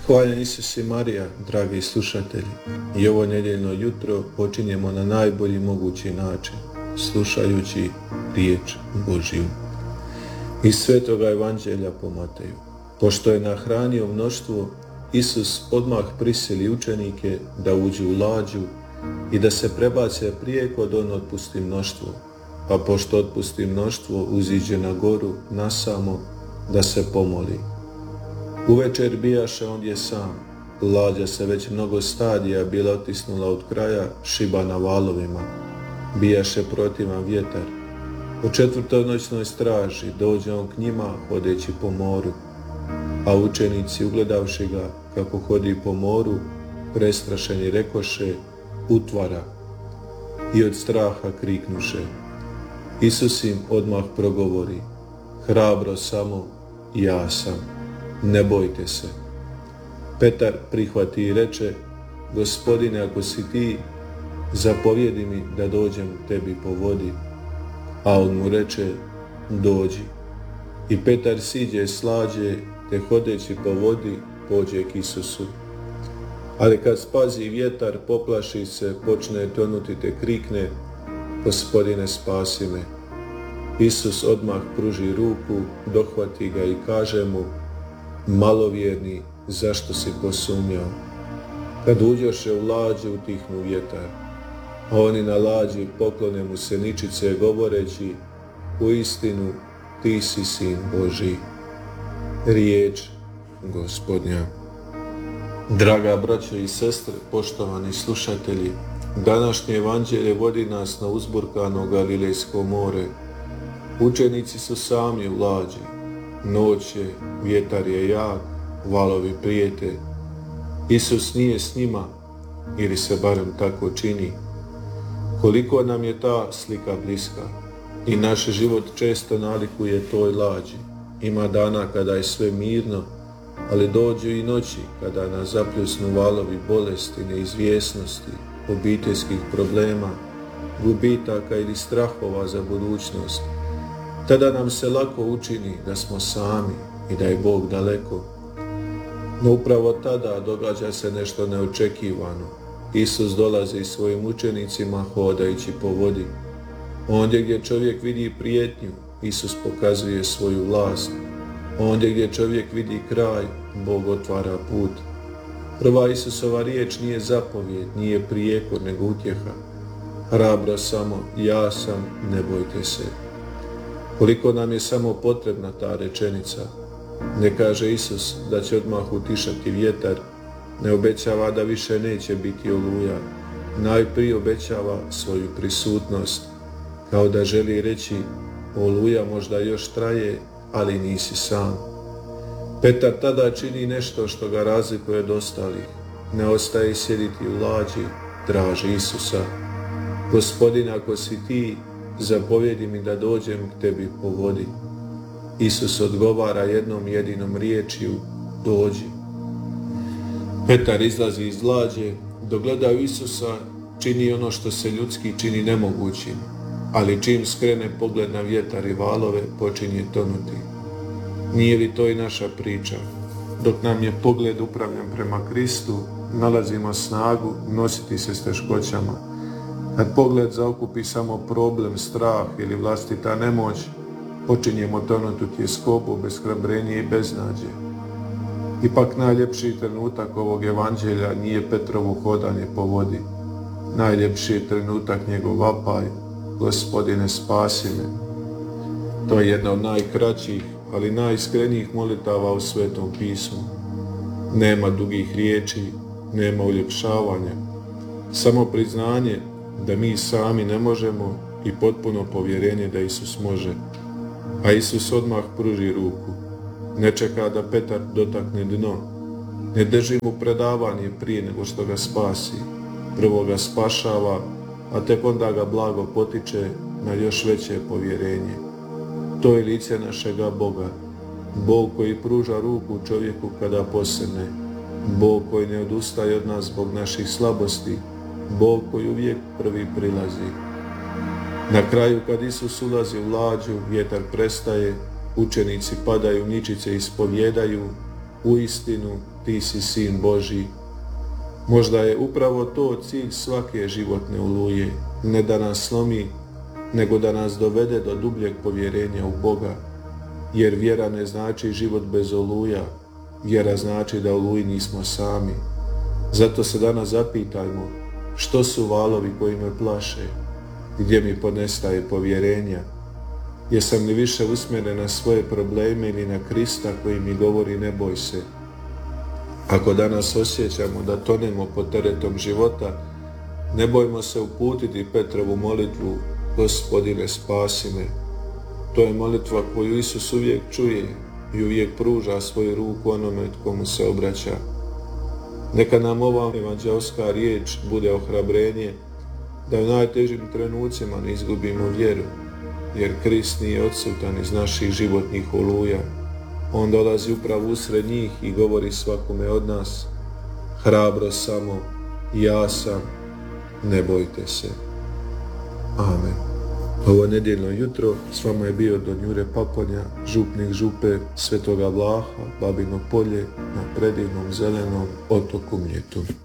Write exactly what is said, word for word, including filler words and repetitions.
Hvaljen Isus i Marija, dragi slušatelji, i ovo nedjeljno jutro počinjemo na najbolji mogući način, slušajući riječ Božju. Iz Svetoga Evanđelja po Mateju. Pošto je nahranio mnoštvo, Isus odmah prisili učenike da uđu u lađu i da se prebace prijeko da on otpusti mnoštvo. Pa pošto otpusti mnoštvo, uziđe na goru nasamo da se pomoli. Uvečer bijaše ondje sam, lađa se već mnogo stadija bila otisnula od kraja, šiba na valovima. Bijaše protivan vjetar. U četvrtoj noćnoj straži dođe on k njima hodeći po moru, a učenici ugledavši ga kako hodi po moru, prestrašeni rekoše: utvara, i od straha kriknuše. Isus im odmah progovori: hrabro samo, ja sam, ne bojte se. Petar prihvati i reče: Gospodine, ako si ti, zapovjedi mi da dođem tebi po vodi. A on mu reče: dođi. I Petar siđe s lađe, te hodeći po vodi pođe k Isusu. Ali kad spazi vjetar, poplaši se, počne tonuti, te krikne: Gospodine, spasi me. Isus odmah pruži ruku, dohvati ga i kaže mu: malovjerni, zašto si posumnjao? Kad uđoše u lađu, utihnu vjetar, a oni na lađi poklone mu se ničice, govoreći: uistinu ti si Sin Božji. Riječ Gospodnja. Draga braćo i sestre, poštovani slušatelji, današnje evanđelje vodi nas na uzburkano Galilejsko more. Učenici su sami u lađi. Noć je, vjetar je jak, valovi prijete. Isus nije s njima, ili se barem tako čini. Koliko nam je ta slika bliska. I naš život često nalikuje toj lađi. Ima dana kada je sve mirno, ali dođu i noći kada nas zapljusnu valovi bolesti, neizvjesnosti, obiteljskih problema, gubitaka ili strahova za budućnost. Tada nam se lako učini da smo sami i da je Bog daleko. No upravo tada događa se nešto neočekivano. Isus dolazi svojim učenicima hodajući po vodi. Ondje gdje čovjek vidi prijetnju, Isus pokazuje svoju vlast. Ondje gdje čovjek vidi kraj, Bog otvara put. Prva Isusova riječ nije zapovjed, nije prijekor, nego utjeha. Hrabro samo, ja sam, ne bojte se. Koliko nam je samo potrebna ta rečenica. Ne kaže Isus da će odmah utišati vjetar, ne obećava da više neće biti oluja. Najprije obećava svoju prisutnost, kao da želi reći: oluja možda još traje, ali nisi sam. Petar tada čini nešto što ga razlikuje od ostalih. Ne ostaje sjediti u lađi, traži Isusa. Gospodine, ako si ti, zapovjedi mi da dođem k tebi po vodi. Isus odgovara jednom jedinom riječju: dođi. Petar izlazi iz lađe, dogleda Isusa, čini ono što se ljudski čini nemogućim, ali čim skrene pogled na vjetar i valove, počinje tonuti. Nije li to i naša priča? Dok nam je pogled upravljen prema Kristu, nalazimo snagu nositi se s teškoćama. Kad pogled zaokupi samo problem, strah ili vlastita nemoć, počinjemo tonuti u tjeskobu, beshrabrenje i beznađe. Ipak najljepši trenutak ovog evanđelja nije Petrovo hodanje po vodi. Najljepši je trenutak njegov vapaj: Gospodine, spasi me. To je jedna od najkraćih, ali najiskrenijih molitava u Svetom pismu. Nema dugih riječi, nema uljepšavanja, samo priznanje da mi sami ne možemo i potpuno povjerenje da Isus može. A Isus odmah pruži ruku. Ne čeka da Petar dotakne dno. Ne drži mu predavanje prije nego što ga spasi. Prvo ga spašava, a tek onda ga blago potiče na još veće povjerenje. To je lice našega Boga. Bog koji pruža ruku čovjeku kada posrne. Bog koji ne odustaje od nas zbog naših slabosti. Bog koji uvijek prvi prilazi. Na kraju, kad Isus ulazi u lađu, vjetar prestaje, učenici padaju ničice i ispovjedaju: uistinu ti si Sin Božji. Možda je upravo to cilj svake životne oluje, ne da nas slomi, nego da nas dovede do dubljeg povjerenja u Boga, jer vjera ne znači život bez oluja, vjera znači da oluji nismo sami. Zato se danas zapitajmo, što su valovi koji me plaše, gdje mi ponestaje povjerenja, jesam li više usmjeren na svoje probleme ili na Krista koji mi govori ne boj se. Ako danas osjećamo da tonemo pod teretom života, ne bojmo se uputiti Petrovu molitvu Gospodine spasi me. To je molitva koju Isus uvijek čuje i uvijek pruža svoju ruku onome tko mu se obraća. Neka nam ova evanđeoska riječ bude ohrabrenje da u najtežim trenucima ne izgubimo vjeru, jer Krist nije odsutan iz naših životnih oluja. On dolazi upravo usred njih i govori svakome od nas: hrabro samo, ja sam, ne bojte se. Amen. Ovo nedjeljno jutro s vama je bio don Jure Paponja, župnik župe Svetoga Vlaha, Babino Polje, na predivnom zelenom otoku Mljetu.